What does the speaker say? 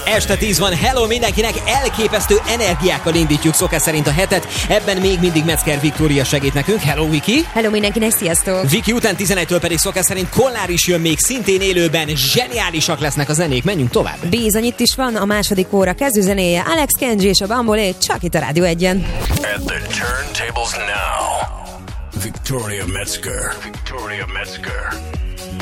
Este 10 van, hello mindenkinek, elképesztő energiákkal indítjuk szokás szerint a hetet, ebben még mindig Metzger Viktória segít nekünk. Hello Viki! Hello mindenkinek, sziasztok! Viki után 11-től pedig szokás szerint Kollár is jön még szintén élőben, zseniálisak lesznek a zenék, menjünk tovább! Bizony, itt is van a második óra kezdőzenéje, Alex Kenji és a Bambolé, csak itt a Rádió 1-en. At the turntables now, Victoria Metzger. Victoria Metzger.